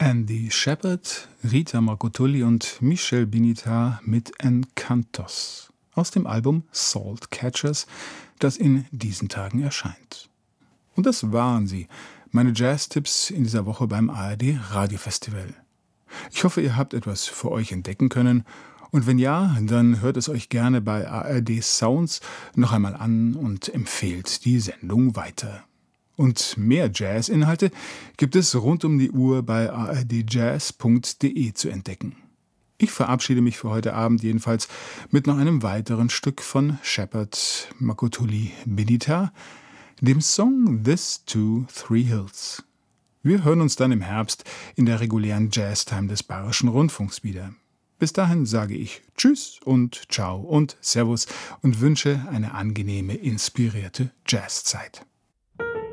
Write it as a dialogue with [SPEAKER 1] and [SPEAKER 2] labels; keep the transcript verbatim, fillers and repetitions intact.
[SPEAKER 1] Andy Shepherd, Rita Marcotulli und Michel Binita mit Encantos aus dem Album Salt Catchers, das in diesen Tagen erscheint. Und das waren sie, meine Jazz-Tipps in dieser Woche beim A R D Radiofestival. Ich hoffe, ihr habt etwas für euch entdecken können. Und wenn ja, dann hört es euch gerne bei A R D Sounds noch einmal an und empfehlt die Sendung weiter. Und mehr Jazz-Inhalte gibt es rund um die Uhr bei a r d jazz punkt d e zu entdecken. Ich verabschiede mich für heute Abend jedenfalls mit noch einem weiteren Stück von Shepherd, Marcotulli, Binita, dem Song This Two Three Hills. Wir hören uns dann im Herbst in der regulären Jazztime des Bayerischen Rundfunks wieder. Bis dahin sage ich Tschüss und Ciao und Servus und wünsche eine angenehme, inspirierte Jazzzeit.